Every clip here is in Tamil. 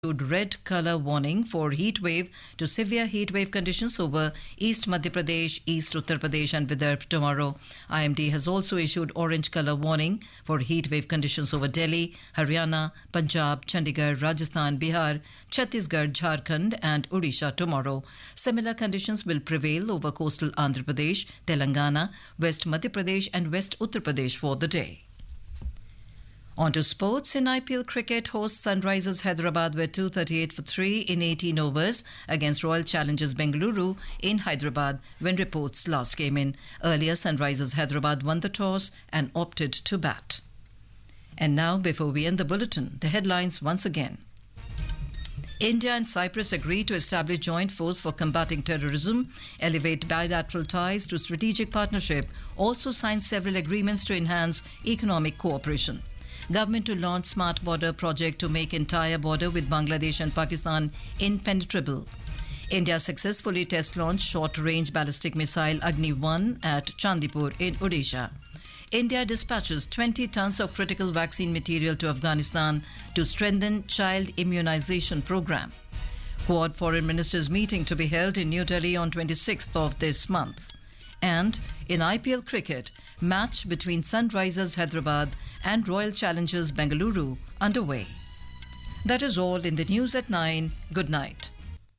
red color warning for heat wave to severe heat wave conditions over East Madhya Pradesh, East Uttar Pradesh and Vidarbha tomorrow. IMD has also issued orange color warning for heat wave conditions over Delhi, Haryana, Punjab, Chandigarh, Rajasthan, Bihar, Chhattisgarh, Jharkhand and Odisha tomorrow. Similar conditions will prevail over coastal Andhra Pradesh, Telangana, West Madhya Pradesh and West Uttar Pradesh for the day. On to sports. In IPL cricket, hosts Sunrisers Hyderabad were 238 for 3 in 18 overs against Royal Challengers Bengaluru in Hyderabad when reports last came in. Earlier, Sunrisers Hyderabad won the toss and opted to bat. And now, before we end the bulletin, the headlines once again. India and Cyprus agree to establish joint force for combating terrorism, elevate bilateral ties to strategic partnership, also signed several agreements to enhance economic cooperation. Government to launch Smart Border project to make entire border with Bangladesh and Pakistan impenetrable. India successfully test launched short-range ballistic missile Agni-1 at Chandipur in Odisha. India dispatches 20 tons of critical vaccine material to Afghanistan to strengthen child immunization program. Quad foreign ministers meeting to be held in New Delhi on 26th of this month. And in IPL cricket, match between Sunrisers Hyderabad and Royal Challengers Bengaluru underway. That is all in the news at 9. Good night.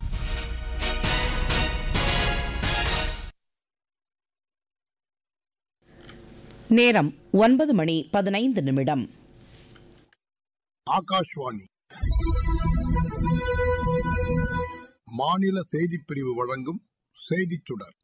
நேரம் 9:15 ஆகாஷ்வாணி மாநில செய்திப் பிரிவு வழங்கும் செய்திச் சுடர்.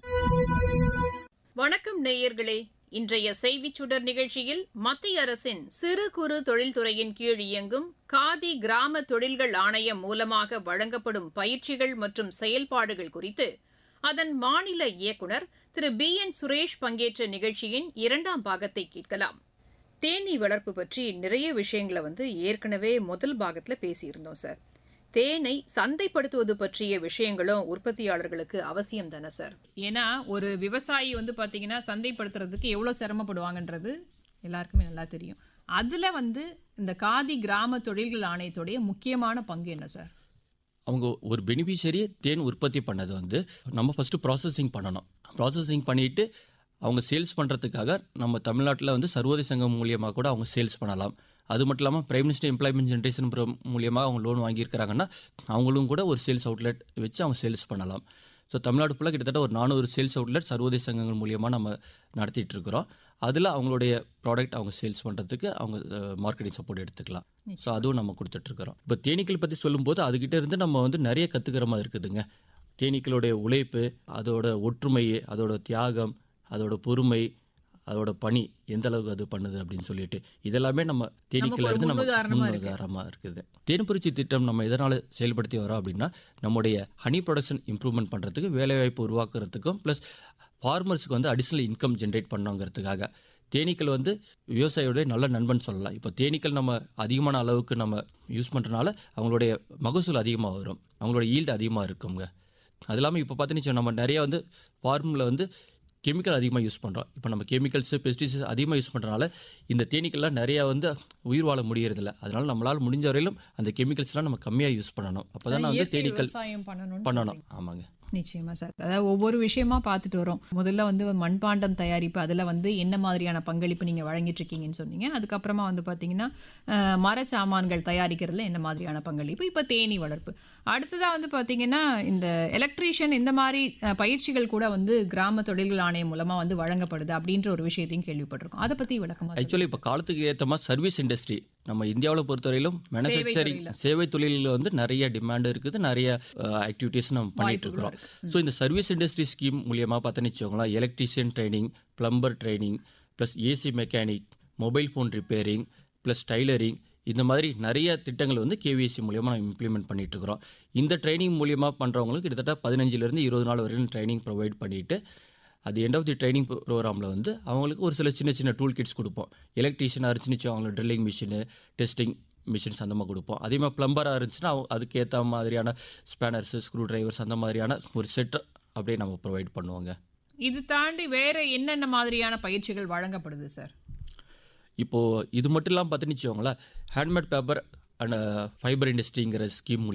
வணக்கம் நேயர்களே. இன்றைய செய்திச் சுடர் நிகழ்ச்சியில் மத்திய அரசின் சிறு குறு தொழில்துறையின் கீழ் இயங்கும் காதி கிராம தொழில்கள் ஆணையம் மூலமாக வழங்கப்படும் பயிற்சிகள் மற்றும் செயல்பாடுகள் குறித்து அதன் மாநில இயக்குநர் திரு BN சுரேஷ் பங்கேற்ற நிகழ்ச்சியின் 2ஆம் பாகத்தை கேட்கலாம். தேனீ வளர்ப்பு பற்றி நிறைய விஷயங்களை ஏற்கனவே முதல் பாகத்துல பேசியிருந்தோம் சார். தேனை சந்தைப்படுத்துவது பற்றிய விஷயங்களும் உற்பத்தியாளர்களுக்கு அவசியம் தானே சார்? ஏன்னா ஒரு விவசாயி பாத்தீங்கன்னா சந்தைப்படுத்துறதுக்கு எவ்வளவு சிரமப்படுவாங்கன்றது எல்லாருக்குமே நல்லா தெரியும். அதுல இந்த காதி கிராம தொழில்கள் ஆணையத்துடைய முக்கியமான பங்கு என்ன சார்? அவங்க ஒரு பெனிஃபிஷரியை தேன் உற்பத்தி பண்ணது நம்ம ஃபஸ்ட்டு ப்ராசஸிங் பண்ணணும். ப்ராசஸிங் பண்ணிவிட்டு அவங்க சேல்ஸ் பண்ணுறதுக்காக நம்ம தமிழ்நாட்டில் சர்வோதய சங்கம் மூலியமாக கூட அவங்க சேல்ஸ் பண்ணலாம். அது மட்டும் இல்லாமல் பிரைம் மினிஸ்டர் எம்ப்ளாய்மெண்ட் ஜென்ரேஷன் மூலியமாக அவங்க லோன் வாங்கியிருக்கிறாங்கன்னா அவங்களும் கூட ஒரு சேல்ஸ் அவுட்லெட் வச்சு அவங்க சேல்ஸ் பண்ணலாம். ஸோ தமிழ்நாடு ஃபுல்லாக கிட்டத்தட்ட ஒரு 400 சேல்ஸ் அவுட்லெட் சர்வோதய சங்கங்கள் மூலியமாக நம்ம நடத்திட்டு இருக்கிறோம். அதில் அவங்களுடைய ப்ராடக்ட் அவங்க சேல்ஸ் பண்ணுறதுக்கு அவங்க மார்க்கெட்டிங் சப்போர்ட் எடுத்துக்கலாம். ஸோ அதுவும் நம்ம கொடுத்துட்ருக்குறோம். இப்போ தேனீக்கள் பற்றி சொல்லும்போது அதுக்கிட்ட இருந்து நம்ம நிறைய கற்றுக்கிற மாதிரி இருக்குதுங்க. தேனீக்களுடைய உழைப்பு, அதோட ஒற்றுமை, அதோட தியாகம், அதோட பொறுமை, அதோட பணி எந்த அளவுக்கு அது பண்ணுது அப்படின்னு சொல்லிட்டு இதெல்லாமே நம்ம தேனீக்கள் இருந்து நம்ம முன்னுதாரணமாக இருக்குது. தேன்புரட்சி திட்டம் நம்ம எதனால் செயல்படுத்தி வரோம் அப்படின்னா நம்முடைய ஹனி ப்ரொடக்ஷன் இம்ப்ரூவ்மெண்ட் பண்ணுறதுக்கு, வேலைவாய்ப்பு உருவாக்குறதுக்கும், ப்ளஸ் ஃபார்மர்ஸுக்கு அடிஷ்னல் இன்கம் ஜென்ரேட் பண்ணுங்கிறதுக்காக. தேனீக்கள் விவசாயியோடைய நல்ல நண்பன் சொல்லலாம். இப்போ தேனீக்கள் நம்ம அதிகமான அளவுக்கு நம்ம யூஸ் பண்ணுறதுனால அவங்களுடைய மகசூல் அதிகமாக வரும், அவங்களோட ஈல்டு அதிகமாக இருக்குங்க. அது இல்லாமல் இப்போ பார்த்தீங்கன்னா நம்ம நிறையா ஃபார்மில் கெமிக்கல் அதிகமாக யூஸ் பண்ணுறோம். இப்போ நம்ம கெமிக்கல்ஸு, பெஸ்டிசைட்ஸ் அதிகமாக யூஸ் பண்ணுறதுனால இந்த தேனீக்கள்லாம் நிறையா உயிர் வாழ முடியறதில்ல. அதனால் நம்மளால் முடிஞ்ச வரையிலும் அந்த கெமிக்கல்ஸ்லாம் நம்ம கம்மியாக யூஸ் பண்ணணும். அப்போ தான் தேனீக்கள் பண்ணணும். ஆமாங்க, நிச்சயமா சார். அதாவது ஒவ்வொரு விஷயமா பார்த்துட்டு வரோம். முதல்ல மண்பாண்டம் தயாரிப்பு, அதில் என்ன மாதிரியான பங்களிப்பு நீங்கள் வழங்கிட்டு இருக்கீங்கன்னு சொன்னீங்க. அதுக்கப்புறமா பார்த்தீங்கன்னா மரச்சாமான்கள் தயாரிக்கிறதுல என்ன மாதிரியான பங்களிப்பு, இப்போ தேனீ வளர்ப்பு. அடுத்ததாக பார்த்தீங்கன்னா இந்த எலக்ட்ரீஷியன், இந்த மாதிரி பயிற்சிகள் கூட கிராம தொழில்கள் ஆணையம் மூலமாக வழங்கப்படுது அப்படின்ற ஒரு விஷயத்தையும் கேள்விப்பட்டிருக்கோம். அதை பற்றி விளக்கமாக. ஆக்சுவலி இப்போ காலத்துக்கு ஏற்ற மாதிரி சர்வீஸ் இண்டஸ்ட்ரி நம்ம இந்தியாவில் பொறுத்தவரையிலும் மேனுஃபேக்சரிங் சேவை தொழிலில் நிறைய டிமாண்ட் இருக்குது, நிறைய ஆக்டிவிட்டீஸ் நம்ம பண்ணிட்டு இருக்கிறோம். ஸோ இந்த சர்வீஸ் இண்டஸ்ட்ரி ஸ்கீம் மூலியமாக பார்த்தோன்னு வச்சுக்கோங்களேன், electrician training, plumber training, plus AC mechanic, mobile phone repairing, plus tailoring, இந்த மாதிரி நிறைய திட்டங்கள் KVSC மூலியமாக நம்ம இம்ப்ளிமெண்ட் பண்ணிட்டு இருக்கிறோம். இந்த ட்ரைனிங் மூலியமாக பண்ணுறவங்களுக்கு கிட்டத்தட்ட 15 20 நாள் வரைக்கும் ட்ரைனிங் ப்ரொவைட் பண்ணிட்டு அது எண்ட் ஆஃப் தி ட்ரைனிங் ப்ரோக்ராமில் அவங்களுக்கு ஒரு சில சின்ன சின்ன டூல் கிட்ஸ் கொடுப்போம். எலக்ட்ரீஷியனாக இருந்துச்சு அவங்களுக்கு ட்ரில்லிங் மிஷினு, டெஸ்டிங் மிஷின்ஸ் அந்த மாதிரி கொடுப்போம். அதே மாதிரி பிளம்பராக இருந்துச்சுன்னா அதுக்கேற்ற மாதிரியான ஸ்பேனர்ஸு, ஸ்க்ரூ டிரைவர்ஸ், அந்த மாதிரியான ஒரு செட் அப்படியே நம்ம ப்ரொவைட் பண்ணுவோங்க. இது தாண்டி வேறு என்னென்ன மாதிரியான பயிற்சிகள் வழங்கப்படுது சார்? இப்போது இது மட்டும் இல்லாமல் பார்த்துன்னு வச்சுக்கோங்களேன், handmade paper and fibre இண்டஸ்ட்ரிங்கிற scheme